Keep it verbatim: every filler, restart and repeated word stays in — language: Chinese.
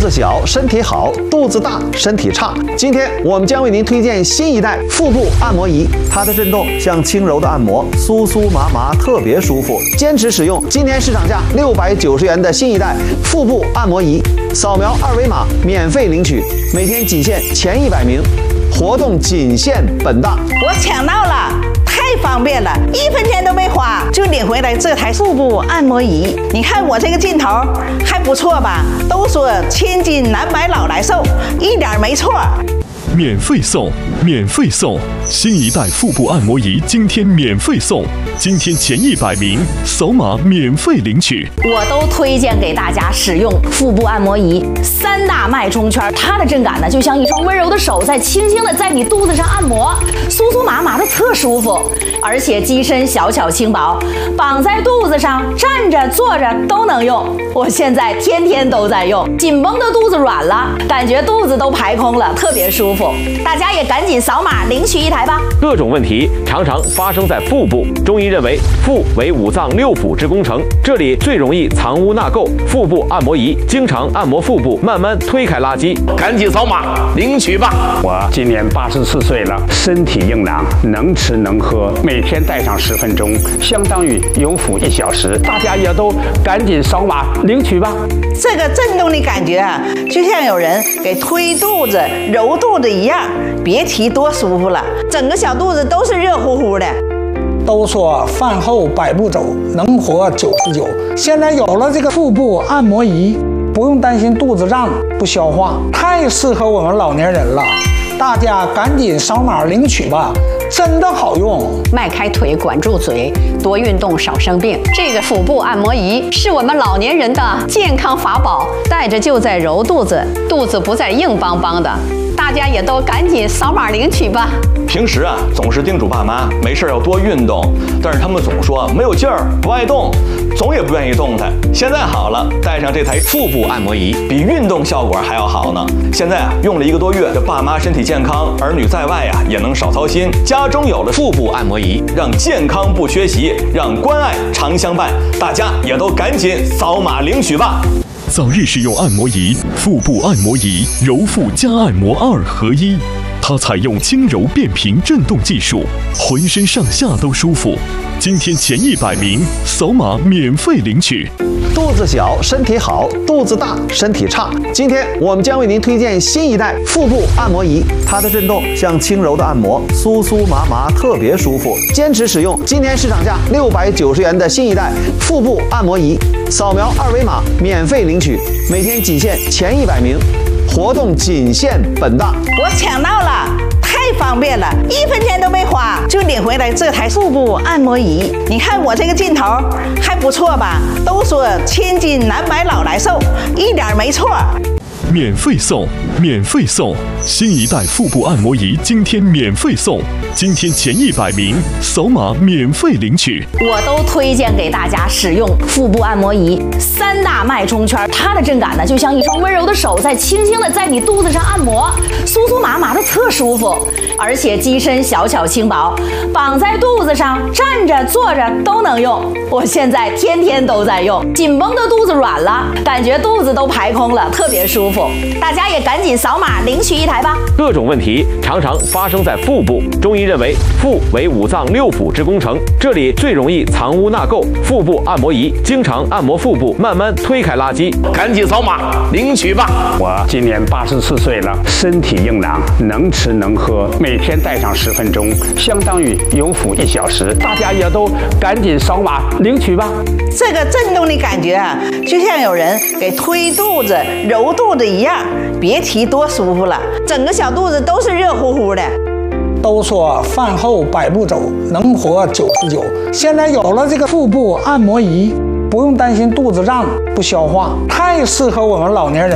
子小，身体好；肚子大，身体差。今天我们将为您推荐新一代腹部按摩仪，它的震动像轻柔的按摩，酥酥麻麻，特别舒服。坚持使用，今天市场价六百九十元的新一代腹部按摩仪，扫描二维码免费领取，每天仅限前一百名，活动仅限本档。 我抢到了！太方便了，一分钱都没花就领回来这台腹部按摩仪。你看我这个劲头还不错吧？都说千金难买老来瘦，一点没错。 免费送，免费送！新一代腹部按摩仪今天免费送，今天前一百名扫码免费领取。 我都推荐给大家使用腹部按摩仪，三大脉冲圈，它的震感呢就像一双温柔的手在轻轻的在你肚子上按摩，酥酥麻麻的特舒服，而且机身小巧轻薄，绑在肚子上，站着坐着都能用。我现在天天都在用，紧绷的肚子软了，感觉肚子都排空了，特别舒服。大家也赶紧扫码领取一台吧。 各种问题常常发生在腹部，中医认为腹为五脏六腑之工程，这里最容易藏污纳垢。腹部按摩仪经常按摩腹部，慢慢推开垃圾，赶紧扫码领取吧。 我今年八十四岁了，身体硬朗，能吃能喝，每天戴上十分钟，相当于有腹一小时。大家也都赶紧扫码领取吧。 这个震动的感觉啊，就像有人给推肚子、揉肚子一样，别提多舒服了，整个小肚子都是热乎乎的。 都说饭后百步走，能活九十九。现在有了这个腹部按摩仪，不用担心肚子胀不消化，太适合我们老年人了。大家赶紧扫码领取吧，真的好用。 迈开腿，管住嘴，多运动，少生病。这个腹部按摩仪是我们老年人的健康法宝，戴着就在揉肚子，肚子不再硬邦邦的。大家也都赶紧扫码领取吧。 平时啊，总是叮嘱爸妈没事要多运动，但是他们总说没有劲儿，不爱动，总也不愿意动弹。现在好了，带上这台腹部按摩仪，比运动效果还要好呢。现在啊，用了一个多月，这爸妈身体健康，儿女在外啊也能少操心。家中有了腹部按摩仪，让健康不缺席，让关爱常相伴。大家也都赶紧扫码领取吧。 早日使用按摩仪，腹部按摩仪揉腹加按摩二合一。它采用轻柔变频震动技术，浑身上下都舒服。今天前一百名扫码免费领取。 肚子小，身体好；肚子大，身体差。今天我们将为您推荐新一代腹部按摩仪，它的震动像轻柔的按摩，酥酥麻麻，特别舒服。坚持使用，今天市场价六百九十元的新一代腹部按摩仪，扫描二维码免费领取，每天仅限前一百名，活动仅限本档。 我抢到了！太方便了，一分钱都没花就领回来这台腹部按摩仪。你看我这个劲头还不错吧？都说千金难买老来瘦，一点没错。 免费送，免费送！新一代腹部按摩仪今天免费送，今天前一百名扫码免费领取。 我都推荐给大家使用腹部按摩仪，三大脉冲圈，它的震感呢就像一双温柔的手在轻轻的在你肚子上按摩，酥酥麻麻的特舒服，而且机身小巧轻薄，绑在肚子上，站着坐着都能用。我现在天天都在用，紧绷的肚子软了，感觉肚子都排空了，特别舒服。大家也赶紧扫码领取一台吧。 各种问题常常发生在腹部，中医认为腹为五脏六腑之工程，这里最容易藏污纳垢。腹部按摩仪经常按摩腹部，慢慢推开垃圾，赶紧扫码领取吧。 我今年八十四岁了，身体硬朗，能吃能喝，每天戴上十分钟，相当于有腹一小时。大家也都赶紧扫码领取吧。 这个震动的感觉啊，就像有人给推肚子、揉肚子一样，别提多舒服了，整个小肚子都是热乎乎的。 都说饭后百步走，能活九十九。现在有了这个腹部按摩仪，不用担心肚子胀不消化，太适合我们老年人。